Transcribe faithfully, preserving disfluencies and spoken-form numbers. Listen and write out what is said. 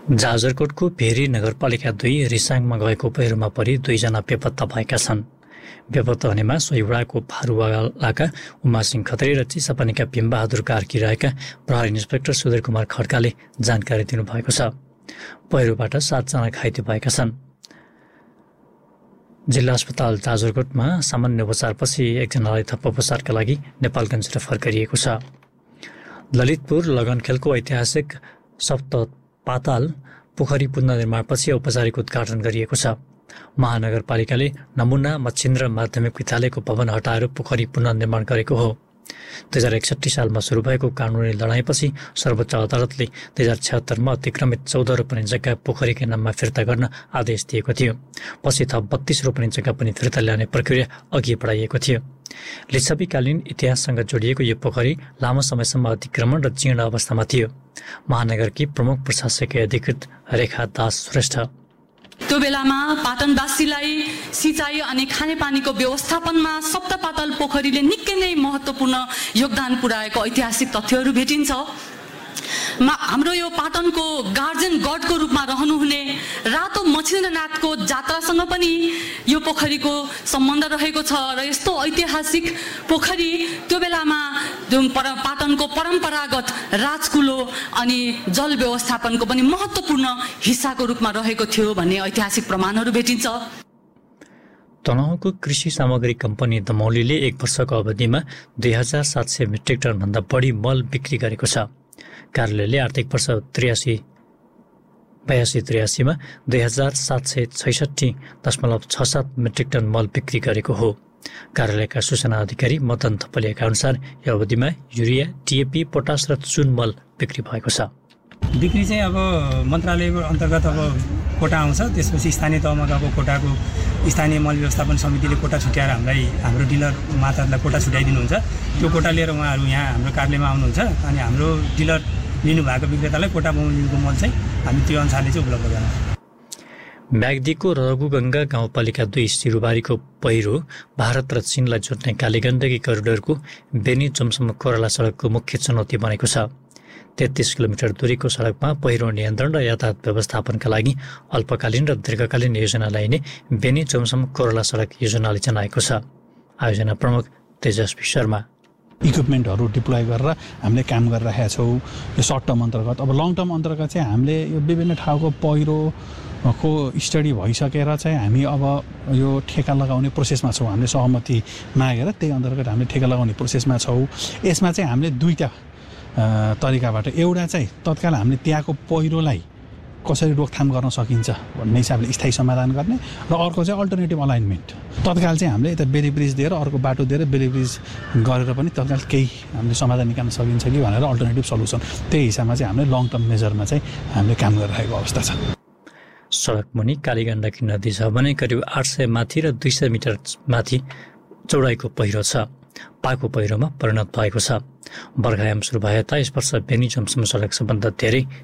जाजरकोटको very नगरपालिका दुई रिसाङमा गएको पहिरोमा परि दुईजना बेपत्ता भएका छन्। बेपत्ता हुनेमा सोहीवडाको फारुवालाका उमासिंह खत्री र चिसापानीका भीमबहादुर कार्की रहेका प्रहरी इन्सपेक्टर सुधीर कुमार खड्काले जानकारी दिनुभएको छ। पहिरोबाट सातजना घाइते भएका छन्। जिल्ला अस्पताल जाजरकोटमा सामान्य उपचारपछि एकजनालाई थप उपचारका लागि नेपालगञ्जतिर फर्काइएको छ। ललितपुर लगनखेलको ऐतिहासिक सप्त पाताल पोखरी पुनर्निर्माणपछि औपचारिक उद्घाटन गरिएको छ। महानगरपालिकाले नमुना मच्छिन्द्र माध्यमिक विद्यालयको भवन हटाएर पोखरी पुनर्निर्माण गरेको हो। दुई हजार एकसट्ठी सालमा सुरु भएको कानुनी लडाईँपछि सर्वोच्च अदालतले दुई हजार छत्तरमा अतिक्रमित चौध रोपनी जग्गा पोखरीकै नाममा फिर्ता गर्न आदेश दिएको थियो। पछि थप बत्तीस रोपनी जग्गा पनि फिर्ता ल्याउने प्रक्रिया अघि बढाइएको थियो। लिच्छवीकालीन इतिहाससँग जोडिएको यो पोखरी लामो समयसम्म अतिक्रमण र जीर्ण अवस्थामा थियो। महानगरकी प्रमुख प्रशासकीय अधिकृत रेखा दास श्रेष्ठ त्यो बेलामा पाटनवासीलाई सिँचाइ अनि खानेपानीको व्यवस्थापनमा सप्त पाताल पोखरीले निकै नै महत्त्वपूर्ण योगदान पुर्याएको ऐतिहासिक तथ्यहरू भेटिन्छ। मा हाम्रो यो पाटनको गार्जन गडको रूपमा रहनुहुने रातो मच्छिन्द्रनाथको जात्रासँग पनि यो पोखरीको सम्बन्ध रहेको छ र यस्तो ऐतिहासिक पोखरी त्यो बेलामा जुन पर पाटनको परम्परागत राजकुलो अनि जल व्यवस्थापनको पनि महत्त्वपूर्ण हिस्साको रूपमा रहेको थियो भन्ने ऐतिहासिक प्रमाणहरू भेटिन्छ। तनहुँको कृषि सामग्री कम्पनी दमौलीले एक वर्षको अवधिमा दुई हजार सात सय मेट्रिक टनभन्दा बढी मल बिक्री गरेको छ। कार्यालयले आर्थिक वर्ष त्रियासी बयासी त्रियासीमा दुई हजार सात सय छैसठी दशमलव छ सात मेट्रिक टन मल बिक्री गरेको हो। कार्यालयका सूचना अधिकारी मदन थपलियाका अनुसार यो अवधिमा युरिया, टिएपी, पोटास र चुन मल बिक्री भएको छ। बिक्री चाहिँ अब मन्त्रालयको अन्तर्गत अब कोटा आउँछ, त्यसपछि स्थानीय तहमा गएको कोटाको स्थानीय मल व्यवस्थापन समितिले कोटा छुट्याएर हामीलाई हाम्रो डिलर माताहरूलाई कोटा छुट्याइदिनुहुन्छ। त्यो कोटा लिएर उहाँहरू यहाँ हाम्रो कार्यालयमा आउनुहुन्छ अनि हाम्रो डिलर लिनुभएको विक्रेतालाई कोटा बमोजिमको मल चाहिँ हामी त्यो अनुसारले चाहिँ उपलब्ध गराउँछौँ। म्याग्दीको रघुगङ्गा गाउँपालिका दुई सिरुबारीको पहिरो भारत र चीनलाई जोड्ने कालीगण्डकी करिडोरको बेनी जमसम कोराला सडकको मुख्य चुनौती बनेको छ। तेत्तीस किलोमिटर दूरीको सडकमा पहिरो नियन्त्रण र यातायात व्यवस्थापनका लागि अल्पकालीन र दीर्घकालीन योजना ल्याइने बेनी जमसम कोराला सडक योजनाले जनाएको छ। आयोजना प्रमुख तेजस्वी शर्मा इक्विपमेन्टहरू डिप्लोय गरेर हामीले काम गरिरहेका छौँ। यो सर्ट टर्म अन्तर्गत अब लङ टर्म अन्तर्गत चाहिँ हामीले यो विभिन्न ठाउँको पहिरोको स्टडी भइसकेर चाहिँ हामी अब यो ठेका लगाउने प्रोसेसमा छौँ। हामीले सहमति मागेर त्यही अन्तर्गत हामीले ठेका लगाउने प्रोसेसमा छौँ। यसमा चाहिँ हामीले दुईवटा तरिकाबाट, एउटा चाहिँ तत्काल हामीले त्यहाँको पहिरोलाई कसरी रोकथाम गर्न सकिन्छ भन्ने हिसाबले स्थायी समाधान गर्ने र अर्को चाहिँ अल्टरनेटिभ अलाइनमेन्ट। तत्काल चाहिँ हामीले यता बेली ब्रिज दिएर अर्को बाटो दिएर बेली ब्रिज गरेर पनि तत्काल केही हामीले समाधान निकाल्न सकिन्छ कि भनेर अल्टरनेटिभ सल्युसन त्यही हिसाबमा चाहिँ हामीले लङ टर्म मेजरमा चाहिँ हामीले काम गरिरहेको अवस्था छ। सडक मुनि कालीगण्डकी नदी छ भने करिब आठ सय माथि र दुई सय मिटर माथि चौडाइको पहिरो छ। पाको पहिरोमा परिणत भएको छ। बर्खायाम सुरु भए ता यस वर्ष बेनी जमसम सडक सबभन्दा धेरै